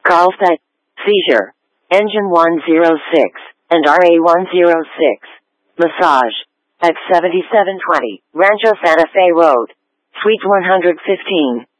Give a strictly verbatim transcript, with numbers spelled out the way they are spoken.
Carlside, seizure, engine one oh six, and R A one oh six. Massage, at seventy-seven twenty, Rancho Santa Fe Road, Suite one hundred fifteen.